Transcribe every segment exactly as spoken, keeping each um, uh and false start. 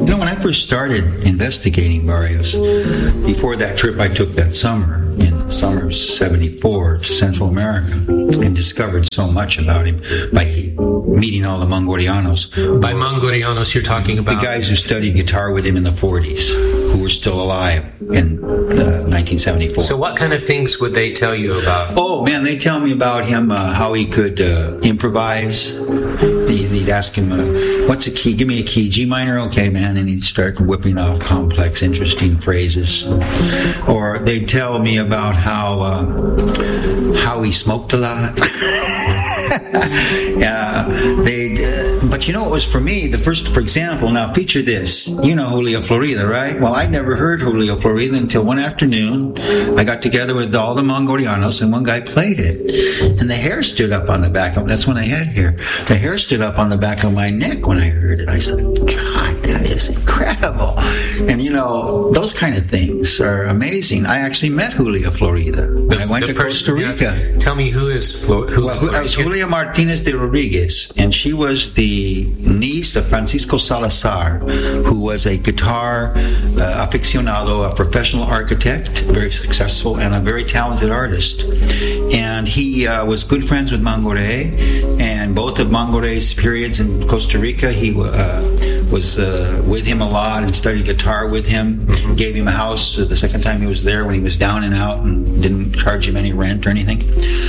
You know, when I first started investigating Barrios, before that trip I took that summer, in the summer of seventy-four, to Central America, and discovered so much about him by meeting all the Mangorianos. By Mangorianos, you're talking about? The guys who studied guitar with him in the forties, who were still alive in uh, nineteen seventy-four. So what kind of things would they tell you about? Oh, man, they tell me about him, uh, how he could uh, improvise. He'd ask him, uh, what's a key? Give me a key. G minor? Okay, man. And he'd start whipping off complex, interesting phrases. Or they'd tell me about how uh, how he smoked a lot. Yeah, they'd, uh, but you know what was for me, the first, for example, now picture this. You know Julio Florida, right? Well, I'd never heard Julio Florida until one afternoon. I got together with all the Mangorianos, and one guy played it. And the hair stood up on the back of, that's when I had hair. The hair stood up on the back of my neck when I heard it. I said, God, that is incredible. And you know, those kind of things are amazing. I actually met Julio Florida. The, I went to person, Costa Rica. Yeah. Tell me who is Flo- who well, who, I was Julia Martinez de Rodriguez, and she was the niece of Francisco Salazar, who was a guitar uh, aficionado, a professional architect, very successful, and a very talented artist. And he uh, was good friends with Mangoré, and both of Mangoré's periods in Costa Rica, he uh, was uh, with him a lot and studied guitar with him. Mm-hmm. Gave him a house the second time he was there when he was down and out, and didn't charge him any rent or anything.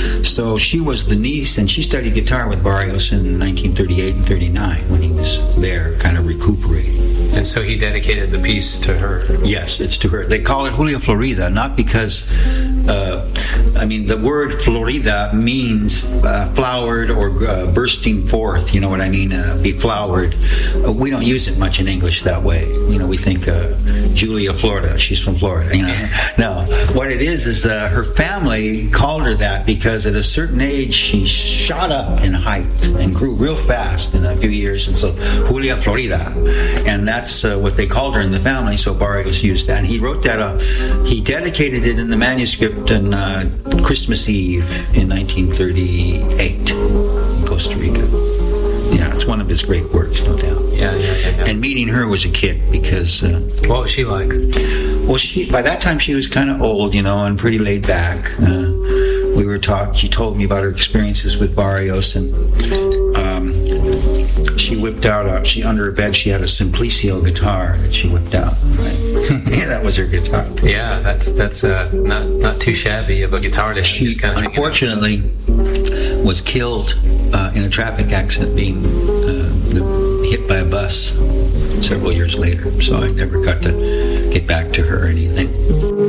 So she was the niece, and she studied guitar with Barrios in nineteen thirty-eight and thirty-nine when he was there, kind of recuperating. And so he dedicated the piece to her. Yes, it's to her. They call it Julio Florida, not because, uh, I mean, the word Florida means uh, flowered or uh, bursting forth, you know what I mean, uh, be flowered. Uh, we don't use it much in English that way. You know, we think uh, Julia Florida, she's from Florida, you know. No, what it is is uh, her family called her that because at a certain age she shot up in height and grew real fast in a few years, and so Julia Florida. And that That's uh, what they called her in the family, so Barrios used that. And he wrote that, uh, he dedicated it in the manuscript on uh, Christmas Eve in nineteen thirty-eight in Costa Rica. Yeah, it's one of his great works, no doubt. Yeah, yeah, yeah. yeah. And meeting her was a kick because... Uh, what was she like? Well, she by that time she was kind of old, you know, and pretty laid back. Uh, we were talking, she told me about her experiences with Barrios, and... Um, she whipped out, a, she under her bed, she had a Simplicio guitar that she whipped out. Right? Yeah, that was her guitar. Yeah, that's that's uh, not not too shabby of a guitar to She, just kind of unfortunately, was killed uh, in a traffic accident, being uh, hit by a bus several years later. So I never got to